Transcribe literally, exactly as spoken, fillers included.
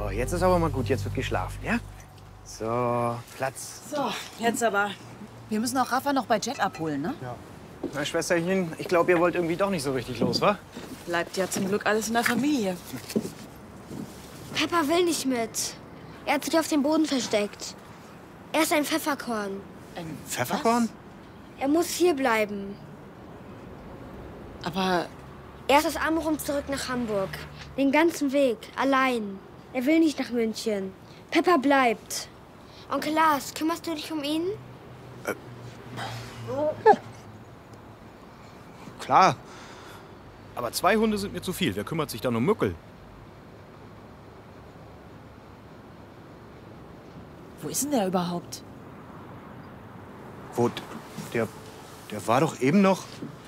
So, jetzt ist aber mal gut. Jetzt wird geschlafen, ja? So, Platz. So, jetzt aber. Wir müssen auch Rafa noch bei Jack abholen, ne? Ja. Na, Schwesterchen, ich glaube, ihr wollt irgendwie doch nicht so richtig los, wa? Bleibt ja zum Glück alles in der Familie. Peppa will nicht mit. Er hat sich auf dem Boden versteckt. Er ist ein Pfefferkorn. Ein Pfefferkorn? Er muss hier bleiben. Aber Er ist aus Amrum zurück nach Hamburg. Den ganzen Weg, allein. Er will nicht nach München. Peppa bleibt. Onkel Lars, kümmerst du dich um ihn? Äh. Klar. Aber zwei Hunde sind mir zu viel. Wer kümmert sich dann um Mückel? wo ist denn der überhaupt? Wo? Der, der war doch eben noch...